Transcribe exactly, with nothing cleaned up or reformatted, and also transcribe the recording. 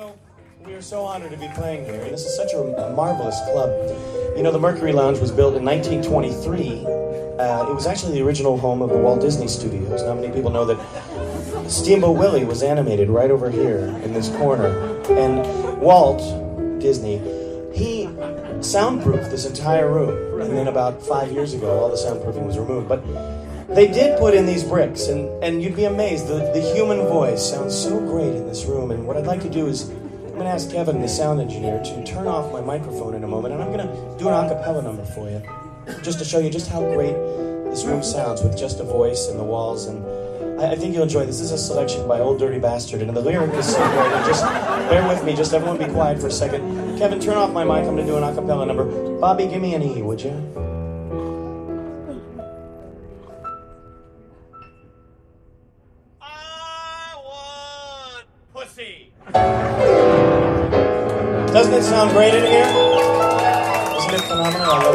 know, we are so honored to be playing here. This is such a marvelous club. You know, the Mercury Lounge was built in nineteen twenty-three. Uh, it was actually the original home of the Walt Disney Studios. Not many people know that Steamboat Willie was animated right over here in this corner. And Walt Disney, he soundproofed this entire room. And then about five years ago, all the soundproofing was removed. But they did put in these bricks, and, and you'd be amazed. The, the human voice sounds so great in this room. And what I'd like to do is, I'm going to ask Kevin, the sound engineer, to turn off my microphone in a moment, and I'm going to do an a cappella number for you, just to show you just how great this room sounds with just a voice and the walls. And I, I think you'll enjoy this. This is a selection by Old Dirty Bastard, and the lyric is so great. And just bear with me. Just everyone be quiet for a second. Kevin, turn off my mic. I'm going to do an a cappella number. Bobby, give me an E, would you? Pussy. Doesn't it sound great in here? Isn't it phenomenal? I love